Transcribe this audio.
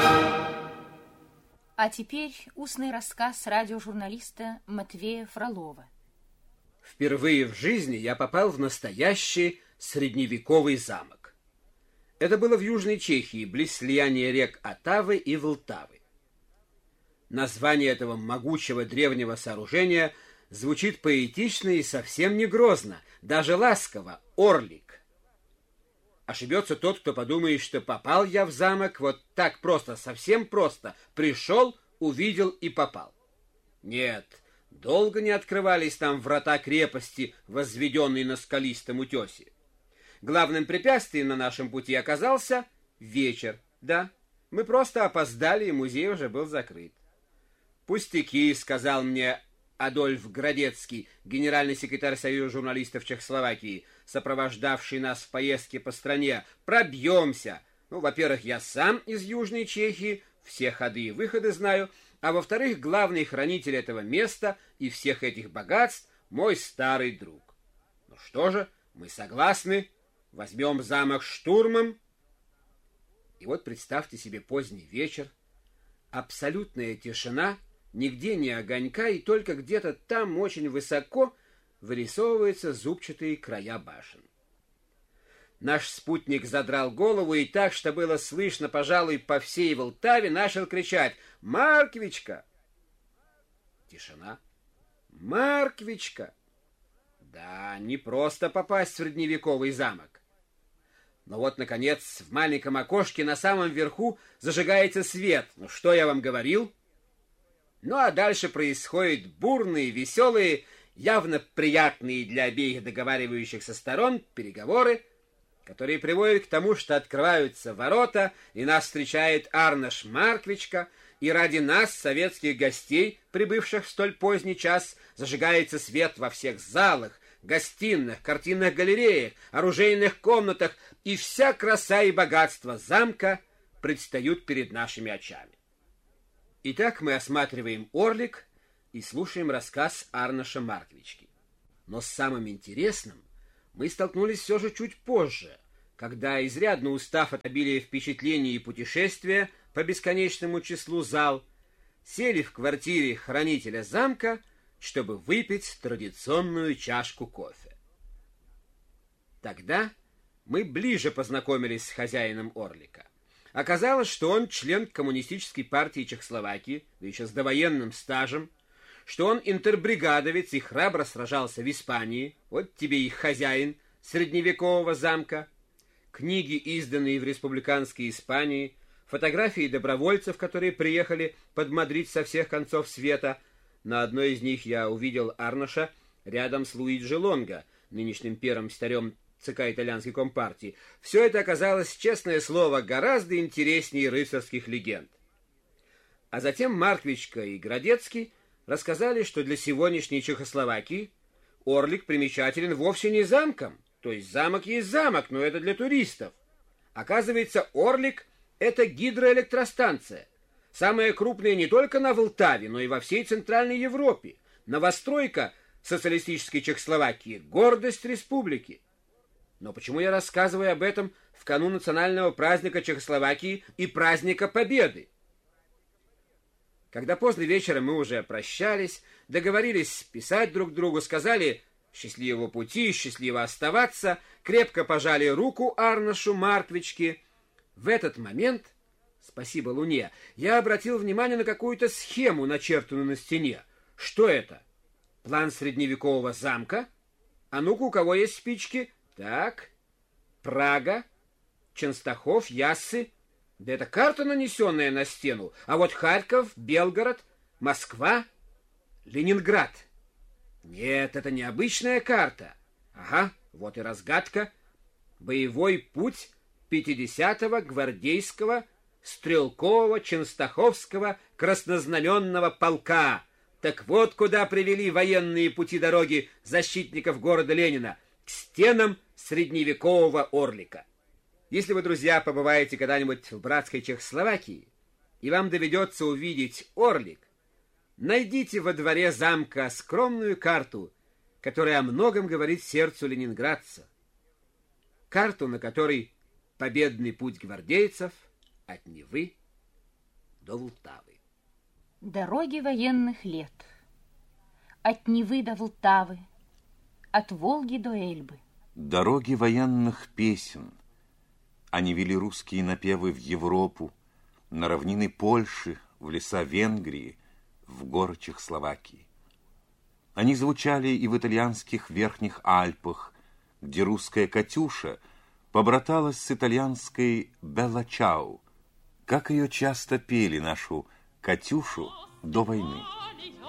А теперь устный рассказ радиожурналиста Матвея Фролова. Впервые в жизни я попал в настоящий средневековый замок. Это было в Южной Чехии, близ слияния рек Отавы и Влтавы. Название этого могучего древнего сооружения звучит поэтично и совсем не грозно, даже ласково — Орлик. Ошибется тот, кто подумает, что попал я в замок вот так просто, совсем просто. Пришел, увидел и попал. Нет, долго не открывались там врата крепости, возведенные на скалистом утесе. Главным препятствием на нашем пути оказался вечер. Да, мы просто опоздали, и музей уже был закрыт. «Пустяки», — сказал мне Адольф Градецкий, генеральный секретарь Союза журналистов Чехословакии, сопровождавший нас в поездке по стране. «Пробьемся. Ну, во-первых, я сам из Южной Чехии, все ходы и выходы знаю, а во-вторых, главный хранитель этого места и всех этих богатств — мой старый друг. Ну что же, мы согласны, возьмем замок штурмом». И вот представьте себе поздний вечер, абсолютная тишина, нигде ни огонька, и только где-то там очень высоко вырисовываются зубчатые края башен. Наш спутник задрал голову и так, что было слышно, пожалуй, по всей Влтаве, начал кричать: «Марквичка!» Тишина. «Марквичка!» Да, не просто попасть в средневековый замок. Но вот, наконец, в маленьком окошке на самом верху зажигается свет. Ну, что я вам говорил? Ну, а дальше происходят бурные, веселые, явно приятные для обеих договаривающихся сторон переговоры, которые приводят к тому, что открываются ворота, и нас встречает Арнаш Марквичка, и ради нас, советских гостей, прибывших в столь поздний час, зажигается свет во всех залах, гостиных, картинных галереях, оружейных комнатах, и вся краса и богатство замка предстают перед нашими очами. Итак, мы осматриваем Орлик и слушаем рассказ Арнаша Марквички. Но с самым интересным мы столкнулись все же чуть позже, когда, изрядно устав от обилия впечатлений и путешествия по бесконечному числу зал, сели в квартире хранителя замка, чтобы выпить традиционную чашку кофе. Тогда мы ближе познакомились с хозяином Орлика. Оказалось, что он член Коммунистической партии Чехословакии, да еще с довоенным стажем, что он интербригадовец и храбро сражался в Испании, вот тебе и хозяин средневекового замка, книги, изданные в республиканской Испании, фотографии добровольцев, которые приехали под Мадрид со всех концов света. На одной из них я увидел Арнаша рядом с Луиджи Лонго, нынешним первым старем ЦК итальянской компартии. Все это оказалось, честное слово, гораздо интереснее рыцарских легенд. А затем Марквичка и Градецкий рассказали, что для сегодняшней Чехословакии Орлик примечателен вовсе не замком. То есть замок есть замок, но это для туристов. Оказывается, Орлик — это гидроэлектростанция. Самая крупная не только на Влтаве, но и во всей Центральной Европе. Новостройка социалистической Чехословакии — гордость республики. Но почему я рассказываю об этом в канун национального праздника Чехословакии и праздника Победы? Когда поздно вечером мы уже прощались, договорились писать друг другу, сказали «счастливого пути, счастливо оставаться», крепко пожали руку Арнашу Марквичке. В этот момент, спасибо Луне, я обратил внимание на какую-то схему, начертанную на стене. Что это? План средневекового замка? А ну-ка, у кого есть спички? Так, Прага, Ченстахов, Яссы. Да это карта, нанесенная на стену. А вот Харьков, Белгород, Москва, Ленинград. Нет, это необычная карта. Ага, вот и разгадка. Боевой путь 50-го гвардейского стрелкового Ченстаховского краснознаменного полка. Так вот куда привели военные пути дороги защитников города Ленина. К стенам средневекового Орлика. Если вы, друзья, побываете когда-нибудь в братской Чехословакии, и вам доведется увидеть Орлик, найдите во дворе замка скромную карту, которая о многом говорит сердцу ленинградца. Карту, на которой победный путь гвардейцев от Невы до Влтавы. Дороги военных лет. От Невы до Влтавы, от Волги до Эльбы. Дороги военных песен. Они вели русские напевы в Европу, на равнины Польши, в леса Венгрии, в горы Чехословакии. Они звучали и в итальянских Верхних Альпах, где русская «Катюша» побраталась с итальянской «Белла Чау», как ее часто пели, нашу «Катюшу», до войны.